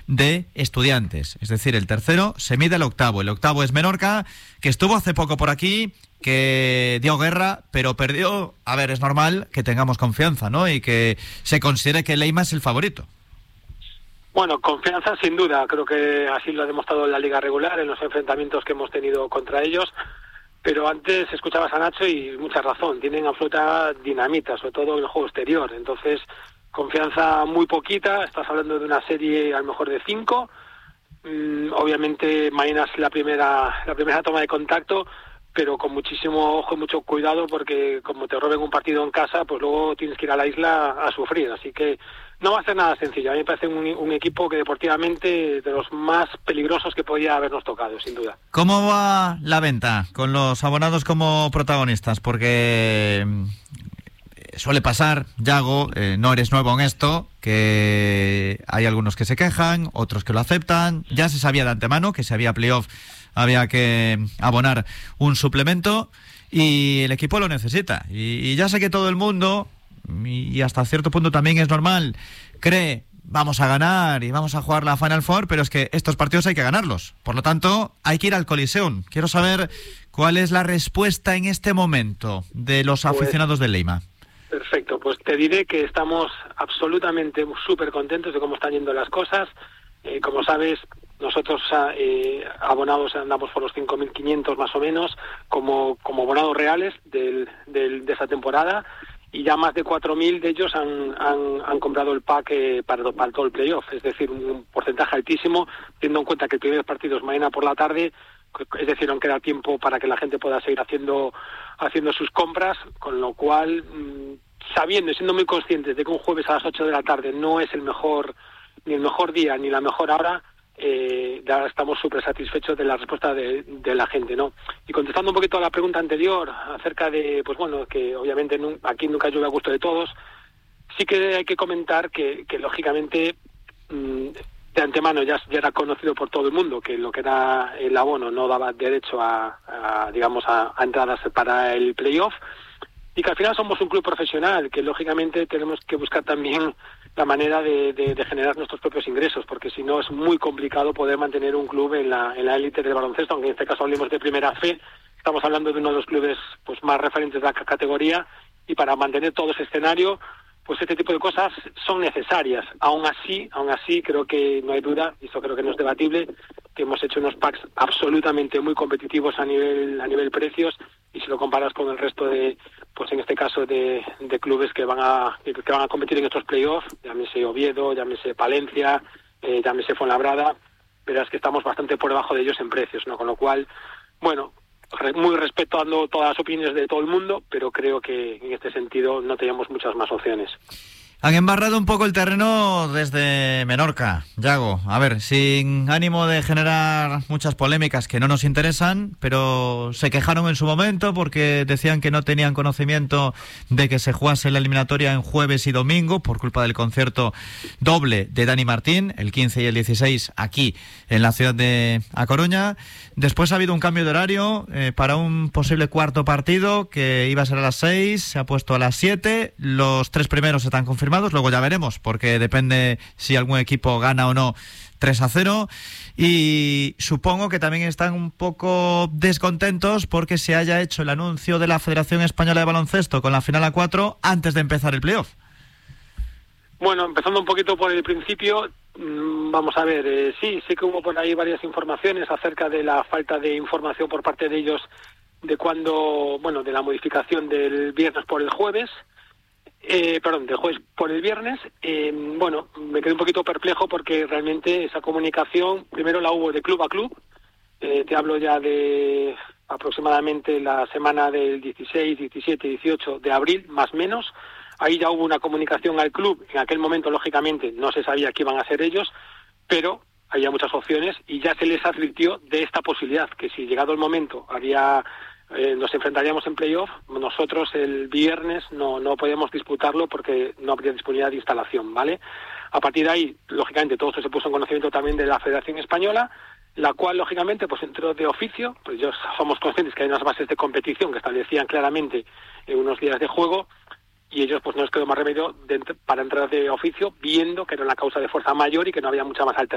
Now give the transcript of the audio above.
de Estudiantes. Es decir, el tercero se mide al octavo. El octavo es Menorca, que estuvo hace poco por aquí, que dio guerra, pero perdió. A ver, es normal que tengamos confianza, ¿no? Y que se considere que Leima es el favorito. Bueno, confianza sin duda. Creo que así lo ha demostrado en la liga regular, en los enfrentamientos que hemos tenido contra ellos. Pero antes escuchabas a Nacho y mucha razón. Tienen absoluta dinamita, sobre todo en el juego exterior. Entonces, confianza muy poquita. Estás hablando de una serie a lo mejor de 5. Obviamente mañana es la primera toma de contacto, pero con muchísimo ojo y mucho cuidado, porque como te roben un partido en casa, pues luego tienes que ir a la isla a sufrir. Así que no va a ser nada sencillo. A mí me parece un equipo que deportivamente de los más peligrosos que podía habernos tocado, sin duda. ¿Cómo va la venta con los abonados como protagonistas? Porque suele pasar, Yago, no eres nuevo en esto, que hay algunos que se quejan, otros que lo aceptan. Ya se sabía de antemano que si había playoff había que abonar un suplemento y el equipo lo necesita. Y ya sé que todo el mundo, y hasta cierto punto también es normal, cree vamos a ganar y vamos a jugar la Final Four, pero es que estos partidos hay que ganarlos. Por lo tanto, hay que ir al Coliseum. Quiero saber cuál es la respuesta en este momento de los aficionados de Leima. Perfecto, pues te diré que estamos absolutamente súper contentos de cómo están yendo las cosas. Como sabes, nosotros abonados andamos por los 5.500 más o menos, como abonados reales de esa temporada, y ya más de 4.000 de ellos han comprado el pack para todo el playoff, es decir, un porcentaje altísimo, teniendo en cuenta que el primer partido es mañana por la tarde, es decir, aún queda tiempo para que la gente pueda seguir haciendo sus compras, con lo cual, sabiendo y siendo muy conscientes de que un jueves a las 8 de la tarde no es ni el mejor día ni la mejor hora, ya estamos súper satisfechos de la respuesta de la gente, ¿no? Y contestando un poquito a la pregunta anterior acerca de, pues bueno, que obviamente aquí nunca llueve a gusto de todos, sí que hay que comentar que lógicamente de antemano ya era conocido por todo el mundo que lo que era el abono no daba derecho a entradas para el playoff, y que al final somos un club profesional, que lógicamente tenemos que buscar también la manera de generar nuestros propios ingresos, porque si no es muy complicado poder mantener un club en la élite del baloncesto, aunque en este caso hablemos de Primera Fe. Estamos hablando de uno de los clubes pues más referentes de la categoría, y para mantener todo ese escenario, pues este tipo de cosas son necesarias. Aún así creo que no hay duda, y eso creo que no es debatible, que hemos hecho unos packs absolutamente muy competitivos a nivel precios, y si lo comparas con el resto de, pues en este caso de clubes que van a competir en estos playoffs, llámese Oviedo, llámese Palencia, llámese Fuenlabrada, verás que estamos bastante por debajo de ellos en precios, ¿no? Con lo cual, bueno, muy respetando todas las opiniones de todo el mundo, pero creo que en este sentido no teníamos muchas más opciones. Han embarrado un poco el terreno desde Menorca, Yago. A ver, sin ánimo de generar muchas polémicas que no nos interesan, pero se quejaron en su momento porque decían que no tenían conocimiento de que se jugase la eliminatoria en jueves y domingo por culpa del concierto doble de Dani Martín, el 15 y el 16, aquí en la ciudad de A Coruña. Después ha habido un cambio de horario para un posible cuarto partido que iba a ser a las 6, se ha puesto a las 7. Los 3 primeros están confirmados, luego ya veremos, porque depende si algún equipo gana o no 3-0. Y supongo que también están un poco descontentos porque se haya hecho el anuncio de la Federación Española de Baloncesto con la final a 4 antes de empezar el playoff. Bueno, empezando un poquito por el principio, vamos a ver, sí que hubo por ahí varias informaciones acerca de la falta de información por parte de ellos de de la modificación del viernes por el jueves, del jueves por el viernes. Me quedé un poquito perplejo porque realmente esa comunicación, primero la hubo de club a club, te hablo ya de aproximadamente la semana del 16, 17, 18 de abril, más o menos. Ahí ya hubo una comunicación al club. En aquel momento, lógicamente, no se sabía qué iban a hacer ellos, pero había muchas opciones y ya se les advirtió de esta posibilidad, que si llegado el momento nos enfrentaríamos en playoff, nosotros el viernes no podíamos disputarlo porque no habría disponibilidad de instalación, ¿vale? A partir de ahí, lógicamente, todo esto se puso en conocimiento también de la Federación Española, la cual, lógicamente, pues entró de oficio. Pues ya somos conscientes que hay unas bases de competición que establecían claramente unos días de juego, y ellos pues no les quedó más remedio para entrar de oficio, viendo que era una causa de fuerza mayor y que no había mucha más alternativa.